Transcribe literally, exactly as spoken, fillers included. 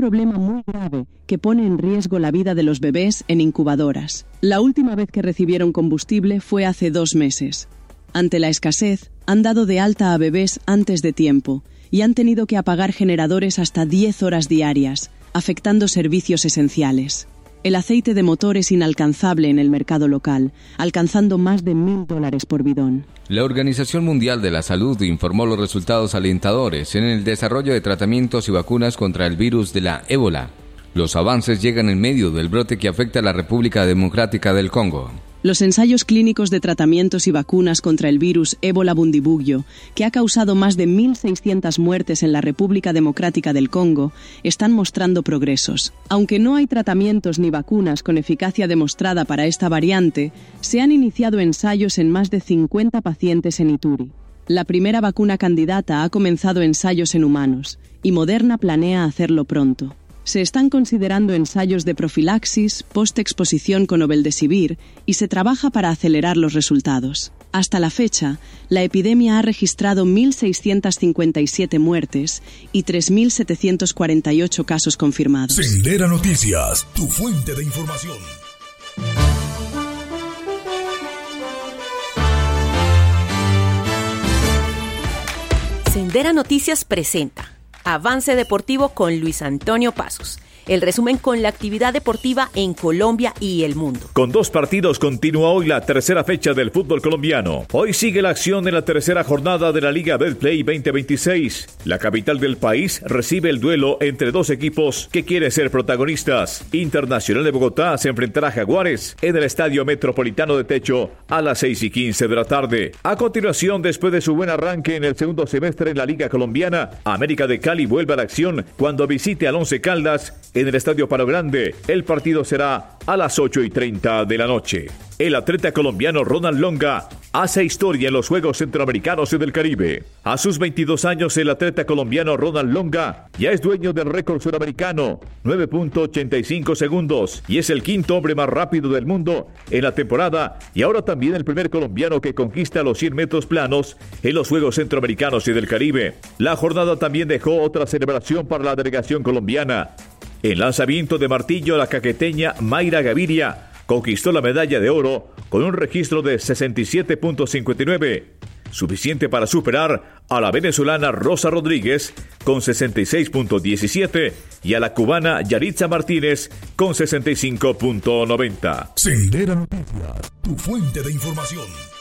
problema muy grave que pone en riesgo la vida de los bebés en incubadoras. La última vez que recibieron combustible fue hace dos meses. Ante la escasez, han dado de alta a bebés antes de tiempo y han tenido que apagar generadores hasta diez horas diarias, afectando servicios esenciales. El aceite de motor es inalcanzable en el mercado local, alcanzando más de mil dólares por bidón. La Organización Mundial de la Salud informó los resultados alentadores en el desarrollo de tratamientos y vacunas contra el virus de la ébola. Los avances llegan en medio del brote que afecta a la República Democrática del Congo. Los ensayos clínicos de tratamientos y vacunas contra el virus ébola bundibugyo, que ha causado más de mil seiscientas muertes en la República Democrática del Congo, están mostrando progresos. Aunque no hay tratamientos ni vacunas con eficacia demostrada para esta variante, se han iniciado ensayos en más de cincuenta pacientes en Ituri. La primera vacuna candidata ha comenzado ensayos en humanos, y Moderna planea hacerlo pronto. Se están considerando ensayos de profilaxis, postexposición con obeldesivir y se trabaja para acelerar los resultados. Hasta la fecha, la epidemia ha registrado mil seiscientas cincuenta y siete muertes y tres mil setecientos cuarenta y ocho casos confirmados. Sendera Noticias, tu fuente de información. Sendera Noticias presenta Avance Deportivo con Luis Antonio Pasos. El resumen con la actividad deportiva en Colombia y el mundo. Con dos partidos continúa hoy la tercera fecha del fútbol colombiano. Hoy sigue la acción en la tercera jornada de la Liga Betplay veinte veintiséis. La capital del país recibe el duelo entre dos equipos que quieren ser protagonistas. Internacional de Bogotá se enfrentará a Jaguares en el Estadio Metropolitano de Techo a las seis y quince de la tarde. A continuación, después de su buen arranque en el segundo semestre en la Liga Colombiana, América de Cali vuelve a la acción cuando visite al Once Caldas en el Estadio Palo Grande. El partido será a las ocho y treinta de la noche. El atleta colombiano Ronald Longa hace historia en los Juegos Centroamericanos y del Caribe. A sus veintidós años, el atleta colombiano Ronald Longa ya es dueño del récord sudamericano, nueve punto ochenta y cinco segundos, y es el quinto hombre más rápido del mundo en la temporada, y ahora también el primer colombiano que conquista los cien metros planos en los Juegos Centroamericanos y del Caribe. La jornada también dejó otra celebración para la delegación colombiana. En lanzamiento de martillo, la caqueteña Mayra Gaviria conquistó la medalla de oro con un registro de sesenta y siete punto cincuenta y nueve, suficiente para superar a la venezolana Rosa Rodríguez con sesenta y seis punto diecisiete y a la cubana Yaritza Martínez con sesenta y cinco punto noventa. Sendera Noticias, tu fuente de información.